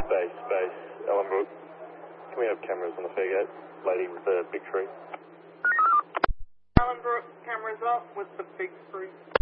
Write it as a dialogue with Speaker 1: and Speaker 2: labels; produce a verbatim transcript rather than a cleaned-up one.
Speaker 1: Base, base, Ellenbrook. Can we have cameras on the fairgate? Lady with the big tree.
Speaker 2: Ellenbrook, cameras up with the big tree.